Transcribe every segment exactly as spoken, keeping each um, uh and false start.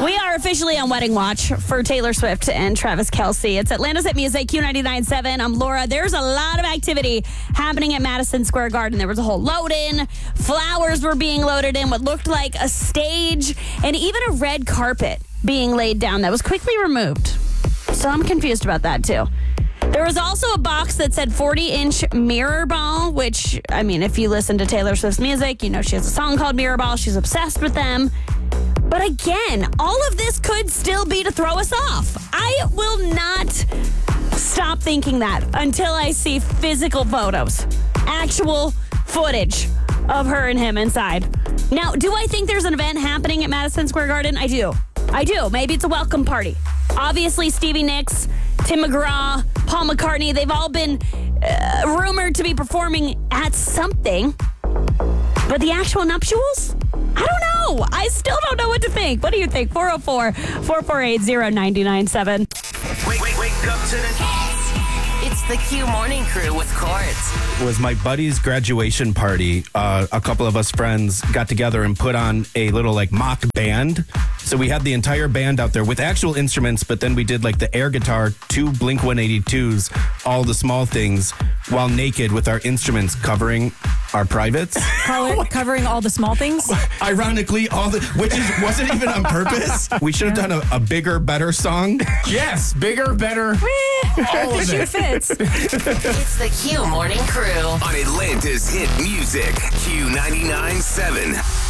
We are officially on wedding watch for Taylor Swift and Travis Kelce. It's Atlanta's Hit Music, Q ninety-nine point seven. I'm Laura. There's a lot of activity happening at Madison Square Garden. There was a whole load-in. Flowers were being loaded in, what looked like a stage, and even a red carpet being laid down that was quickly removed. So I'm confused about that, too. There was also a box that said forty-inch Mirror Ball, which, I mean, if you listen to Taylor Swift's music, you know she has a song called Mirror Ball. She's obsessed with them. But again, all of this could still be to throw us off. I will not stop thinking that until I see physical photos, actual footage of her and him inside. Now, do I think there's an event happening at Madison Square Garden? I do. I do. Maybe it's a welcome party. Obviously, Stevie Nicks, Tim McGraw, Paul McCartney, they've all been uh, rumored to be performing at something. But the actual nuptials? I don't know. I still don't know what to think. What do you think? four oh four, four four eight, oh nine nine seven. Wake, wake, wake up to the... It's the Q Morning Crew with Court. It was my buddy's graduation party. Uh, a couple of us friends got together and put on a little like mock band. So we had the entire band out there with actual instruments, but then we did like the air guitar, two Blink one eighty-twos, all the small things, while naked with our instruments covering our privates. Color, covering all the small things? Ironically, all the, which is, wasn't even on purpose. We should have done a, a bigger, better song. Yes, bigger, better. All of The shoe it. fits. It's the Q Morning Crew On Atlanta's Hit Music, Q ninety-nine point seven.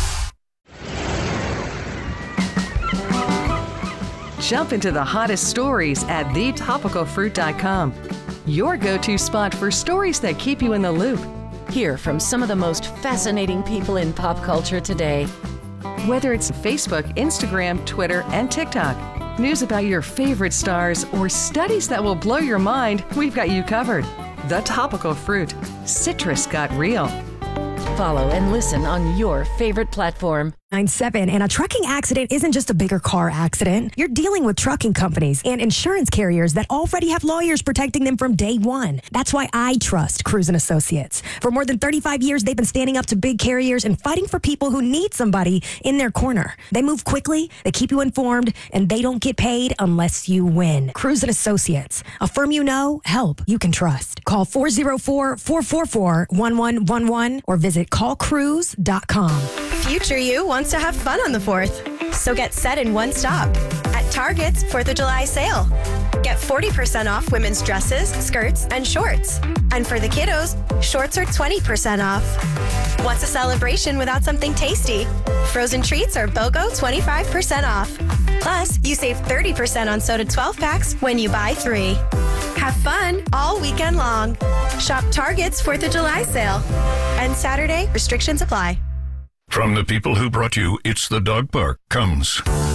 Jump into the hottest stories at the topical fruit dot com. Your go-to spot for stories that keep you in the loop. Hear from some of the most fascinating people in pop culture today. Whether it's Facebook, Instagram, Twitter, and TikTok, news about your favorite stars, or studies that will blow your mind, we've got you covered. The Topical Fruit. Citrus got real. Follow and listen on your favorite platform. nine seven, and a trucking accident isn't just a bigger car accident. You're dealing with trucking companies and insurance carriers that already have lawyers protecting them from day one. That's why I trust Cruise and Associates. For more than thirty-five years, they've been standing up to big carriers and fighting for people who need somebody in their corner. They move quickly, they keep you informed, and they don't get paid unless you win. Cruise and Associates, a firm you know, help you can trust. Call four oh four, four four four, one one one one or visit call cruise dot com. Future you wants to have fun on the fourth. So get set in one stop at Target's fourth of July sale. Get forty percent off women's dresses, skirts, and shorts. And for the kiddos, shorts are twenty percent off. What's a celebration without something tasty? Frozen treats are BOGO twenty-five percent off. Plus, you save thirty percent on soda twelve packs when you buy three. Have fun all weekend long. Shop Target's fourth of July sale. And Saturday, restrictions apply. From the people who brought you It's the Dog Park comes